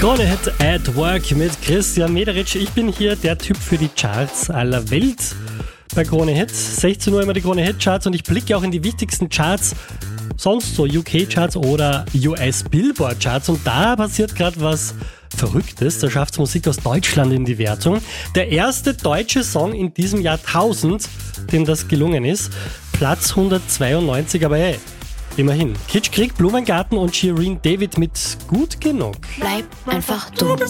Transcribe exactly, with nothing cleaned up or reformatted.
Krone Hit at Work mit Christian Mederitsch. Ich bin hier der Typ für die Charts aller Welt bei Krone Hit. sechzehn Uhr immer die Krone Hit Charts und ich blicke auch in die wichtigsten Charts, sonst so U K-Charts oder U S-Billboard-Charts. Und da passiert gerade was Verrücktes. Da schafft es Musik aus Deutschland in die Wertung. Der erste deutsche Song in diesem Jahrtausend, dem das gelungen ist. Platz hundertzweiundneunzig, aber hey, immerhin. Kitsch Krieg, Blumengarten und Shirin David mit Gut genug. Bleib einfach du.